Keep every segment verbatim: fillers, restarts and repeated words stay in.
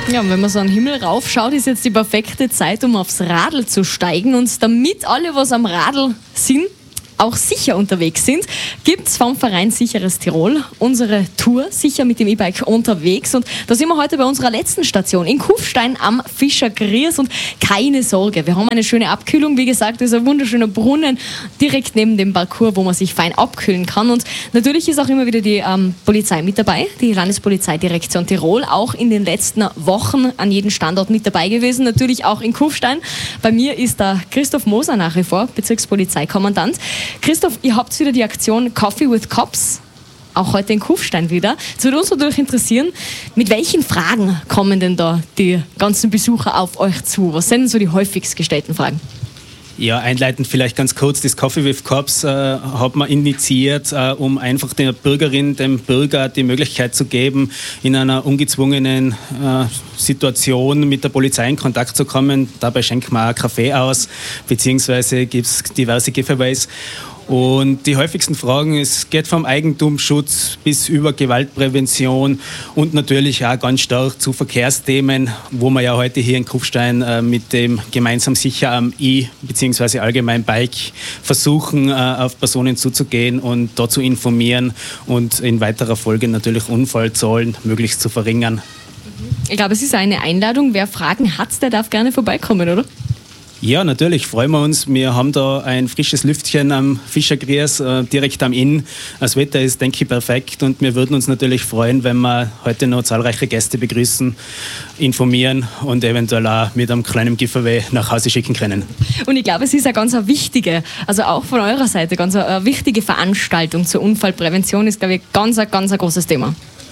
Ja, und wenn man so an den Himmel raufschaut, ist jetzt die perfekte Zeit, um aufs Radl zu steigen. Und damit alle, was am Radl sind, auch sicher unterwegs sind, gibt es vom Verein Sicheres Tirol unsere Tour sicher mit dem E-Bike unterwegs. Und da sind wir heute bei unserer letzten Station in Kufstein am Fischergries. Und keine Sorge, wir haben eine schöne Abkühlung. Wie gesagt, das ist ein wunderschöner Brunnen direkt neben dem Parcours, wo man sich fein abkühlen kann. Und natürlich ist auch immer wieder die ähm, Polizei mit dabei, die Landespolizeidirektion Tirol, auch in den letzten Wochen an jedem Standort mit dabei gewesen. Natürlich auch in Kufstein. Bei mir ist der Christoph Moser nach wie vor, Bezirkspolizeikommandant. Christoph, ihr habt wieder die Aktion Coffee with Cops, auch heute in Kufstein wieder. Es würde uns natürlich interessieren, mit welchen Fragen kommen denn da die ganzen Besucher auf euch zu? Was sind denn so die häufigst gestellten Fragen? Ja, einleitend vielleicht ganz kurz, das Coffee with Cops äh, hat man initiiert, äh, um einfach der Bürgerin, dem Bürger die Möglichkeit zu geben, in einer ungezwungenen äh, Situation mit der Polizei in Kontakt zu kommen. Dabei schenkt man auch Kaffee aus, beziehungsweise gibt es diverse Giveaways. Und die häufigsten Fragen, es geht vom Eigentumsschutz bis über Gewaltprävention und natürlich auch ganz stark zu Verkehrsthemen, wo wir ja heute hier in Kufstein äh, mit dem gemeinsam sicher am E- bzw. allgemein Bike versuchen, äh, auf Personen zuzugehen und dort zu informieren und in weiterer Folge natürlich Unfallzahlen möglichst zu verringern. Ich glaube, es ist eine Einladung. Wer Fragen hat, der darf gerne vorbeikommen, oder? Ja, natürlich, freuen wir uns. Wir haben da ein frisches Lüftchen am Fischergries, äh, direkt am Inn. Das Wetter ist, denke ich, perfekt und wir würden uns natürlich freuen, wenn wir heute noch zahlreiche Gäste begrüßen, informieren und eventuell auch mit einem kleinen Giveaway nach Hause schicken können. Und ich glaube, es ist eine ganz eine wichtige, also auch von eurer Seite, ganz eine wichtige Veranstaltung zur Unfallprävention ist, glaube ich, ganz, ganz ein großes Thema.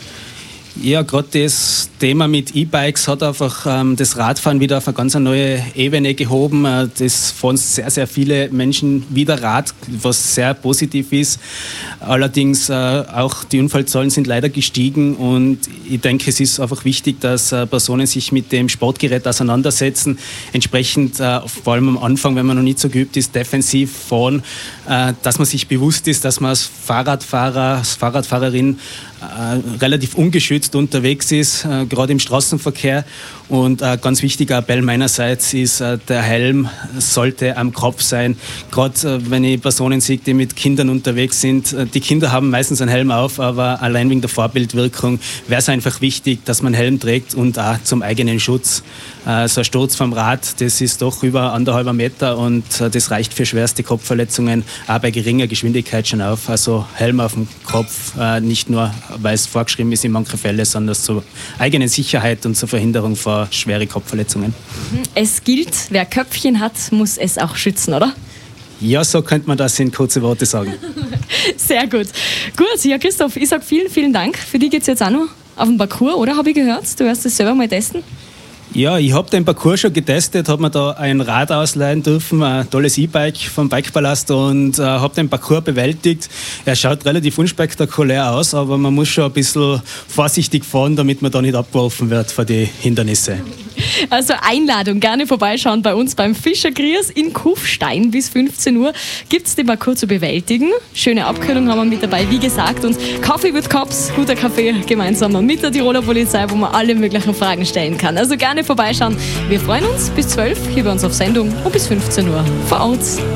Ja, gerade das Thema mit E-Bikes hat einfach ähm, das Radfahren wieder auf eine ganz neue Ebene gehoben. Äh, das fahren sehr, sehr viele Menschen wieder Rad, was sehr positiv ist. Allerdings äh, auch die Unfallzahlen sind leider gestiegen und ich denke, es ist einfach wichtig, dass äh, Personen sich mit dem Sportgerät auseinandersetzen. Entsprechend, äh, vor allem am Anfang, wenn man noch nicht so geübt ist, defensiv fahren, äh, dass man sich bewusst ist, dass man als Fahrradfahrer, als Fahrradfahrerin äh, relativ ungeschützt unterwegs ist, äh, gerade im Straßenverkehr. Und ein äh, ganz wichtiger Appell meinerseits ist, äh, der Helm sollte am Kopf sein. Gerade äh, wenn ich Personen sehe, die mit Kindern unterwegs sind. Äh, die Kinder haben meistens einen Helm auf, aber allein wegen der Vorbildwirkung wäre es einfach wichtig, dass man einen Helm trägt und auch zum eigenen Schutz. Äh, so ein Sturz vom Rad, das ist doch über anderthalb Meter und äh, das reicht für schwerste Kopfverletzungen auch bei geringer Geschwindigkeit schon auf. Also Helm auf dem Kopf, äh, nicht nur, weil es vorgeschrieben ist in manchen Fällen, sondern zur eigenen Sicherheit und zur Verhinderung von schweren Kopfverletzungen. Es gilt, wer Köpfchen hat, muss es auch schützen, oder? Ja, so könnte man das in kurze Worte sagen. Sehr gut. Gut, ja Christoph, ich sage vielen, vielen Dank. Für dich geht es jetzt auch noch auf den Parcours, oder? Habe ich gehört? Du wirst es selber mal testen? Ja, ich habe den Parcours schon getestet, habe mir da ein Rad ausleihen dürfen, ein tolles E-Bike vom Bikepalast und äh, habe den Parcours bewältigt. Er schaut relativ unspektakulär aus, aber man muss schon ein bisschen vorsichtig fahren, damit man da nicht abgeworfen wird von den Hindernissen. Also Einladung, gerne vorbeischauen bei uns beim Fischergries in Kufstein. Bis fünfzehn Uhr gibt es den Parcours zu bewältigen. Schöne Abkühlung haben wir mit dabei, wie gesagt. Und Coffee with Cops, guter Kaffee, gemeinsam mit der Tiroler Polizei, wo man alle möglichen Fragen stellen kann. Also gerne vorbeischauen. Wir freuen uns bis zwölf hier bei uns auf Sendung und bis fünfzehn Uhr vor Ort.